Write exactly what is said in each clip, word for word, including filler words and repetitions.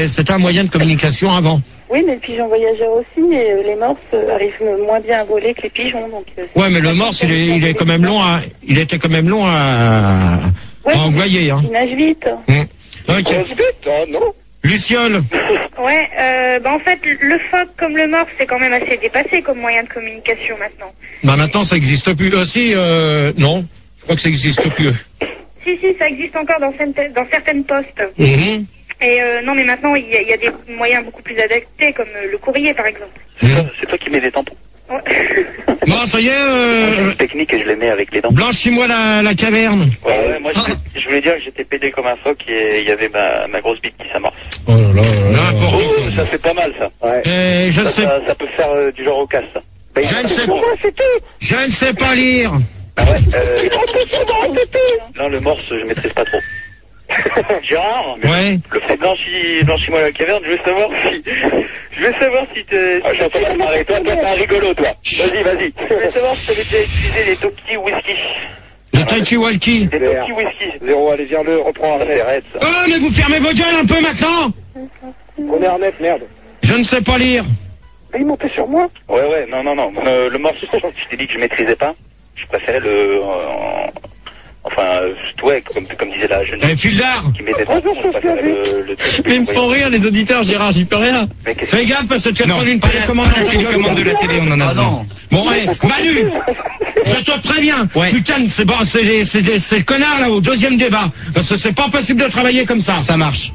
c'était, c'était un moyen de communication avant. Oui, mais le pigeon voyageur aussi, et euh, les morses euh, arrivent moins bien à voler que les pigeons. Donc, euh, ouais, mais le morse, il est, il est quand même long à, il était quand même long à, ouais, à envoyer, hein. Il nage vite. Mmh. Ok. Oh, non. Luciole. Ouais, euh, bah en fait, le phoque comme le morse, c'est quand même assez dépassé comme moyen de communication maintenant. Bah maintenant, ça existe plus. Aussi, euh, non. Je crois que ça existe plus. Si, si, ça existe encore dans certaines, dans certaines postes. Mmh. Et euh, non, mais maintenant, il y, a, il y a des moyens beaucoup plus adaptés, comme euh, le courrier, par exemple. Mmh. C'est toi qui mets des tampons. Ouais. Bon, ça y est, euh... C'est technique et je les mets avec les dents. Blanchis-moi la, la caverne. Ouais, ouais, moi, je, je voulais dire que j'étais pédé comme un phoque et il y avait ma, ma grosse bite qui s'amorce. Oh là là, n'importe Oh, quoi. ça fait pas mal, ça. Ouais. Eh, je ne Ça, sais, ça, ça peut faire euh, du genre au casse, ça. Bah, je ne sais bon. je ne sais pas lire. Ah ouais, euh... Non, le morse, je maîtrise pas trop. Gérard, Ouais. le fait blanchi, blanchis-moi la caverne, je veux savoir si, je veux savoir si t'es, ah, je suis en train de marrer. Toi, toi, t'es un rigolo, toi. Vas-y, vas-y. Je veux savoir si t'avais déjà utilisé les Toki whisky. Le Talkie-Walkie. Les Toki whisky. Zéro, allez, viens-le, reprends Allez, Arnett. arrête, ça. Oh, mais vous fermez vos gueules un peu maintenant. Prenez Arnett, merde. Je ne sais pas lire. Ah, il montait sur moi. Ouais, ouais, non, non, non. Euh, le morse, je t'ai dit que je maîtrisais pas. Je préférais le, euh, enfin, euh, ouais, comme, comme disait la jeune Eh, Fildar. qui met des tampons, je préférais le, le truc. Mais ils me font rire, les auditeurs, Gérard, j'y peux rien. Mais qu'est-ce que Fais gaffe parce que tu vas Non, prendre une pas la télécommande. commande, une commande de la télé, on en a besoin. Bon, allez, Manu, je te préviens. Ouais. Tu calmes, c'est bon, c'est, c'est, c'est le connard là au deuxième débat. Parce que c'est pas possible de travailler comme ça. Ça marche.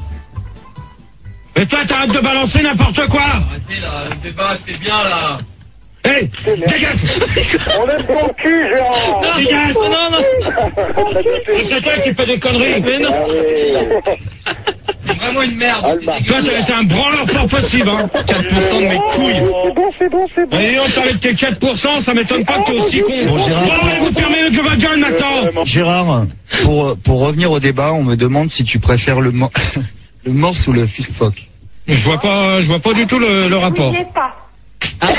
Et toi, t'arrêtes de balancer n'importe quoi. Arrêtez là, le débat, c'était bien là. Hé, dégage. On aime ton cul, Gérard. Non, Dégage. non, non. Et c'est toi qui fais des conneries. Mais non. Ah oui. C'est vraiment une merde. Alma. Toi, t'es t'es un branleur fort possible, hein. quatre pour cent de mes couilles. C'est bon, c'est bon, c'est bon. Et on t'arrête tes quatre pour cent, ça m'étonne pas que t'es aussi con. Bon, Gérard. Bon, vous fermez le gueule gueule maintenant. Gérard, pour, pour revenir au débat, on me demande si tu préfères le, mo- le morse ou le fistfuck. Je vois pas, je vois pas du tout le, le rapport. N'y est pas. Ah,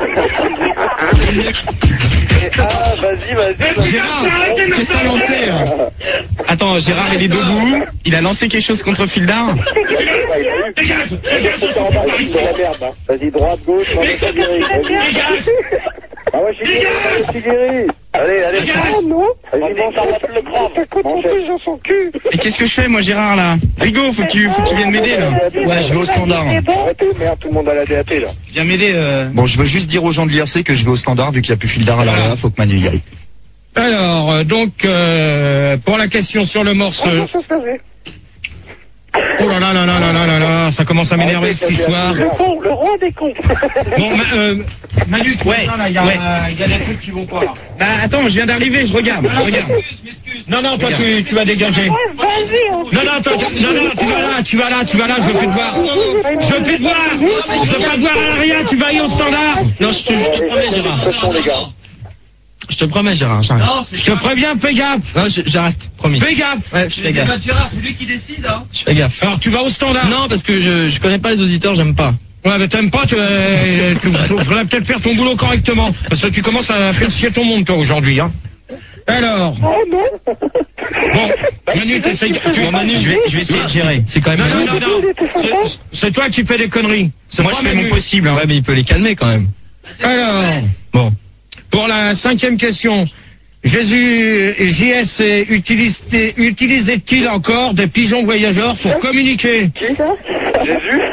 vas-y, vas-y. Gérard, qu'est-ce que t'as lancé là? Attends, Gérard, il est debout. Il a lancé quelque chose contre Fildar. Dégage, dégage, C'est en bas, c'est la merde, hein. Vas-y, droite, gauche, moi, je suis guéri. Vas-y. dégage. Ah ouais, je suis guéri, je suis guéri. Allez, allez. Ah non. Vas-y, On mange va le prendre. T'as quoi ton truc dans son cul? Et qu'est-ce que je fais, moi, Gérard, là? Rigo, faut que tu, faut que tu viennes m'aider, là. Ouais, je vais au standard. Arrêtez, merde, tout le monde a la D A T, là. Viens m'aider, euh... Bon, je veux juste dire aux gens de l'I R C que je vais au standard, vu qu'il n'y a plus Fildar à l'arrière, faut que Manu y aille. Alors, euh, donc, euh, pour la question sur le morse. Oh, ça se lavait. Oh là là là là là là là là, ça commence à m'énerver cette histoire. Le con, le roi des cons. Bon, ma, euh, Manu, tu Ouais, vois, là, il y a, ouais. il y a des trucs qui vont pas là. Bah, attends, je viens d'arriver, je regarde, je regarde. Non, non, toi, tu, tu vas dégager. Non, non, toi, tu, non, non, tu vas là, tu vas là, tu vas là, je veux plus te voir. Je veux plus te voir. Je veux pas te voir à l'arrière, tu vas aller au standard. Non, je te, je te promets, Gérard. les gars. Je te promets, Gérard, j'arrête. Je te préviens, fais gaffe. Non, je- j'arrête, promis. Fais gaffe. Ouais, je fais gaffe. Gérard, c'est lui qui décide, hein. Je fais gaffe. Alors, tu vas au standard. Non, parce que je, je connais pas les auditeurs, j'aime pas. Ouais, mais t'aimes pas, tu, euh, tu devrais peut-être faire ton boulot correctement. Parce que tu commences à faire chier ton monde, toi, aujourd'hui, hein. Alors. Oh non. Bon, Manu, t'essayes. Tu... Bon, Manu, je vais, je vais essayer de gérer. C'est quand même Non, non, Manu. non, non. C'est- C'est toi qui fais des conneries. C'est Moi, pas je fais Manu. mon possible. Hein. Ouais, mais il peut les calmer quand même. Alors, Bon. pour la cinquième question. Jésus, J S utilise- utilisait-il encore des pigeons voyageurs pour communiquer? Qui ça? Jésus?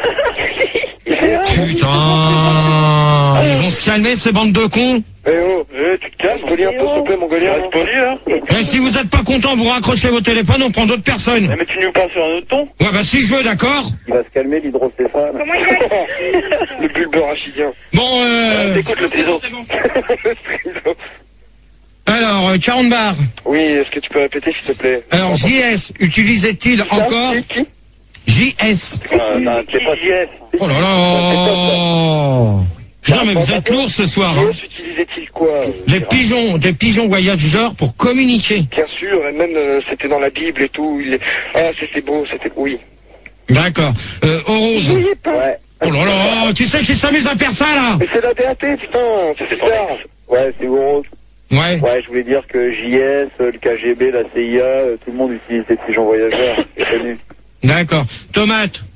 Putain, ils vont se calmer ces bandes de cons. Eh oh, eh, tu te calmes, poli un peu, s'il te plaît, Mongolien. Reste poli, là. Et si vous êtes pas content, vous raccrochez vos téléphones, on prend d'autres personnes. Mais tu nous parles sur un autre ton? Ouais, bah si je veux, d'accord. Il va se calmer, l'hydrocéphale. Comment il a Le bulbe rachidien. Bon, euh... Écoute le triso. Le striso. alors, euh, quarante bars. Oui, est-ce que tu peux répéter, s'il te plaît? Alors, J S utilisait-il encore Qui, qui? J S. Euh, t'as un téléphone. Oh là là. Putain, mais vous êtes lourd ce soir. Hein. J S utilisait-il quoi? euh, Des Gérard pigeons, des pigeons voyageurs pour communiquer. Bien sûr, et même euh, c'était dans la Bible et tout. Il est... Ah, c'était beau, c'était... Oui. D'accord. Euh, Orose. N'oubliez pas. Ouais. Oh là là, tu sais qu'ils s'amusent à faire ça là. Mais c'est la D A T, putain, c'est bizarre. Ouais, c'est gros. Ouais. Ouais, je voulais dire que J S, le K G B, la C I A, euh, tout le monde utilise des pigeons voyageurs. C'est connu. D'accord. Tomate.